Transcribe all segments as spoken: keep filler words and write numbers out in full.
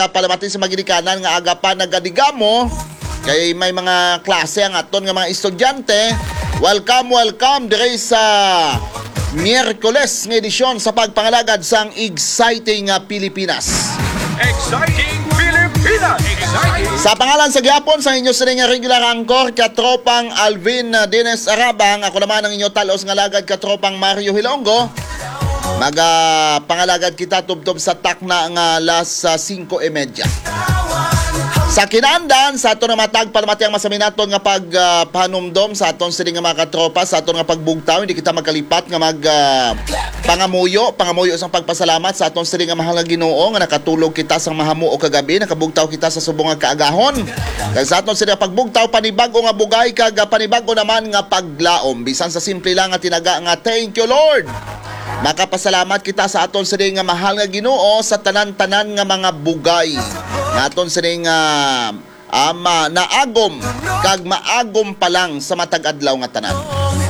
Palamati sa magidikanan nga aga pa nagadigamo kay may mga klase ang aton nga mga estudyante. Welcome, welcome dire sa Miyerkules nga edisyon sa pagpangalagad sang Exciting Pilipinas. Exciting Pilipinas! Exciting! Sa pangalan sa gyapon sa inyo sa nga regular anchor katropang Alvin Dines Arabang, ako naman ang inyo talos nga lagad katropang Mario Hilongo. Maga pangalagad kita tubtob sa takna nga alas singko e media. Sa kinandan, sa aton nga matag palamati ang masaminaton nga pagpanumdom uh, sa aton sining nga mga katropa, sa aton nga pagbugtaw, hindi kita magkalipat nga mag uh, pangamuyo, pangamuyo sang pagpasalamat sa aton sining nga mahal nga Ginoo nga nakatulog kita sang mahamuo kagabi, nakabugtaw kita sa subong nga kaagahon. Kag sa aton sining pagbugtaw panibago nga bugay kag panibago naman nga paglaom. Bisan sa simple lang nga tinaga nga thank you Lord. Makapasalamat kita sa aton sining nga mahal nga Ginoo sa tanan-tanan nga mga bugay. Nga aton sining uh, ama naagom kag maagom pa lang sa matag adlaw nga tanan.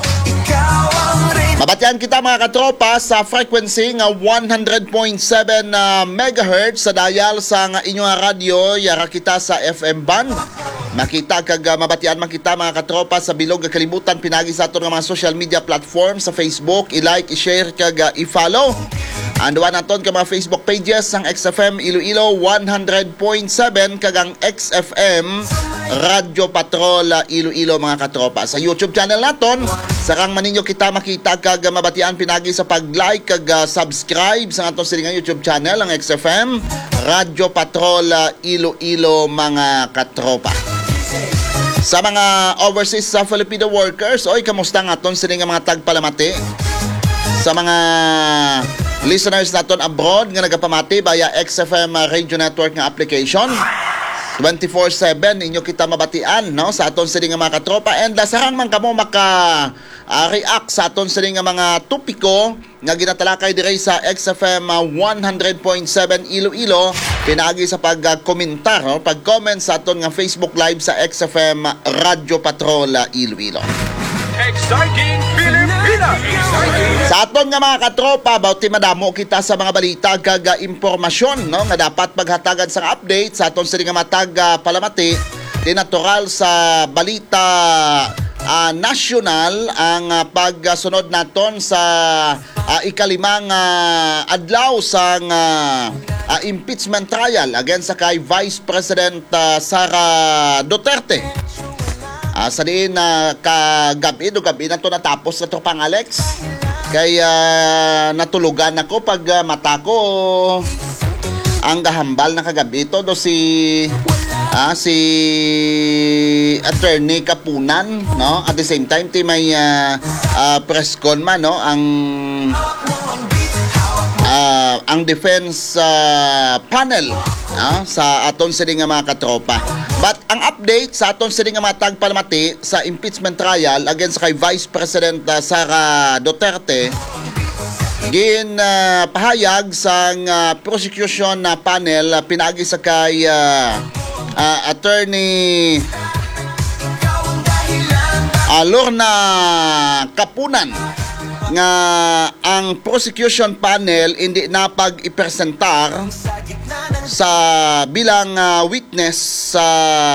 Mabatian kita mga katropa sa frequency nga one hundred point seven uh, megahertz sa dial sa nga inyong radyo, yara kita sa F M band. Makita kag uh, mabatian man kita mga katropa sa bilog nga kalibutan pinagi sa aton nga mga social media platform sa Facebook, i-like, i-share kag uh, i-follow. Anduan naton ka mga Facebook pages ang X F M Iloilo one hundred point seven kag ang X F M Radyo Patrol Iloilo mga katropa. Sa YouTube channel naton, sarang maninyo kita makita kag mabatian pinagi sa pag-like kag uh, subscribe sa aton siningang YouTube channel ang X F M Radyo Patrol Iloilo mga katropa. Sa mga overseas sa Filipino workers, oy kamusta nga aton siningang mga tagpalamati? Sa mga listeners naton abroad nga nagapamati via X F M Radio Network nga application, twenty-four seven inyo kita mabatian no sa aton sining nga mga katropa, and uh, sarang man kamo maka uh, react sa aton sining nga mga topiko nga ginatalakay dire sa X F M uh, one hundred point seven Iloilo pinagi sa pag-komentar uh, no pag-comment sa aton nga Facebook live sa X F M Radio Patrol uh, Iloilo. Exciting Pilipinas! Exciting! Sa aton nga mga katropa, bauti madamo kita sa mga balita kag uh, impormasyon no nga dapat paghatagan sang update sa aton sining nga matag uh, palamati. Di natural sa balita uh, nasyonal ang uh, pagsunod naton sa uh, ikalimang uh, adlaw sang uh, uh, impeachment trial against sa kay Vice President uh, Sara Duterte. Uh, sa diin na uh, kagabi do gabi na to natapos na to pang Alex. Kaya uh, natulugan ako pag uh, mata ko ang gahambal na kagabi to do si uh, si Attorney Kapunan no, at the same time ti may uh, uh, press con man no ang uh, ang defense uh, panel uh, sa aton sining nga mga katropa. But ang update sa aton sining nga mga tagpalamati sa impeachment trial against kay Vice President uh, Sara Duterte, gin uh, pahayag sang uh, prosecution na uh, panel uh, pinagi sa kay uh, uh, Attorney uh, Lorna Kapunan nga ang prosecution panel hindi na pag-ipresentar sa bilang uh, witness sa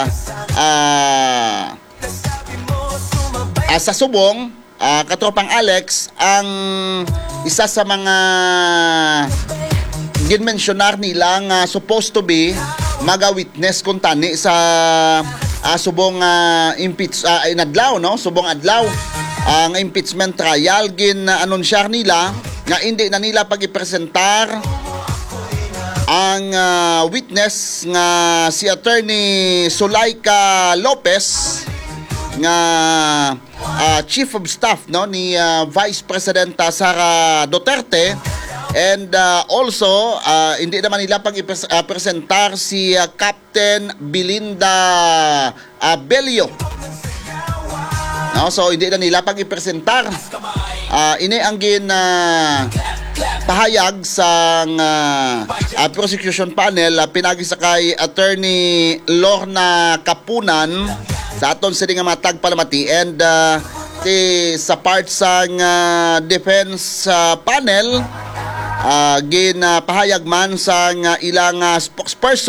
uh, uh, sa subong uh, katropang Alex ang isa sa mga ginmensyonar nila nga supposed to be maga-witness kung tani sa uh, subong uh, impeach uh, inadlaw no subong adlaw ang uh, impeachment trial. Gin uh, anunsyar nila nga hindi na nila pag-ipresentar ang uh, witness nga si Attorney Sulaika Lopez nga uh, Chief of Staff no ni uh, Vice President uh, Sara Duterte, and uh, also uh, hindi naman nila pag-ipresentar si uh, Captain Belinda uh, Belio no, so hindi na nila pag-ipresentar. Uh, ini ang gin uh, pahayag sa uh, uh, prosecution panel uh, pinagi sa kay Attorney Lorna Kapunan sa aton sining nga matag palamati, and uh, ti sa part sa uh, defense uh, panel uh, gin uh, pahayag man sa uh, ilang uh, spokesperson